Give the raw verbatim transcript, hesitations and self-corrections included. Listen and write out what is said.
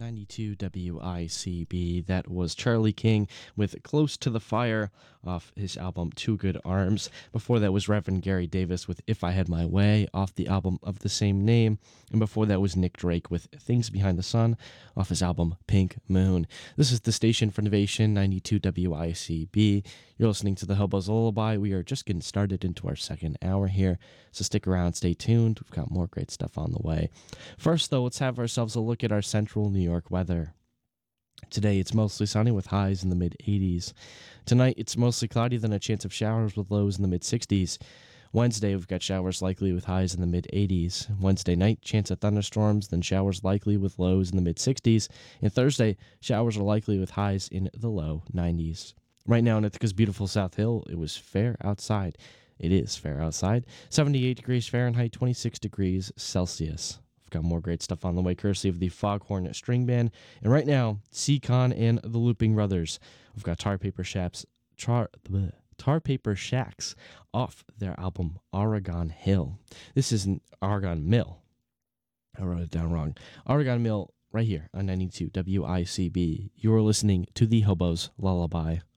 ninety-two W I C B. That was Charlie King with Close to the Fire off his album Two Good Arms. Before that was Reverend Gary Davis with If I Had My Way off the album of the same name. And before that was Nick Drake with Things Behind the Sun off his album Pink Moon. This is the station for Innovation, ninety-two W I C B. You're listening to the Hobo's Lullaby. We are just getting started into our second hour here, so stick around, stay tuned. We've got more great stuff on the way. First, though, let's have ourselves a look at our central New York weather. Today, it's mostly sunny with highs in the mid eighties. Tonight, it's mostly cloudy, then a chance of showers with lows in the mid sixties. Wednesday, we've got showers likely with highs in the mid eighties. Wednesday night, chance of thunderstorms, then showers likely with lows in the mid sixties. And Thursday, showers are likely with highs in the low nineties. Right now in Ithaca's beautiful South Hill, it was fair outside. It is fair outside. seventy-eight degrees Fahrenheit, twenty-six degrees Celsius. We've got more great stuff on the way, courtesy of the Foghorn String Band. And right now, Seacon and the Looping Brothers. We've got Tar Paper Shacks, Tar, bleh, Tar Paper Shacks off their album Oregon Hill. This is an Oregon Mill. I wrote it down wrong. Oregon Mill right here on ninety-two W I C B. You're listening to the Hobo's Lullaby.